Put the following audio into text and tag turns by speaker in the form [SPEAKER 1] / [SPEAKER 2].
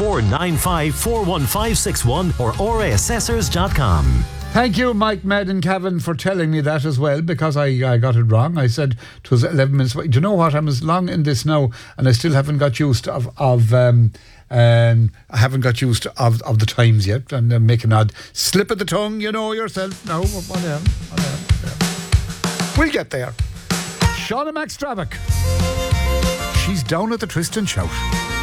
[SPEAKER 1] 0495 41561 or oraassessors.com.
[SPEAKER 2] Thank you, Mike Madden Cavan, for telling me that as well, because I got it wrong. I said it was 11 minutes. Do you know what? I'm as long in this now, and I still haven't got used of I haven't got used of the times yet, and I'm making an odd slip of the tongue. You know yourself now. Whatever. We'll get there. Shauna McStravick. She's down at the Tristan Shout.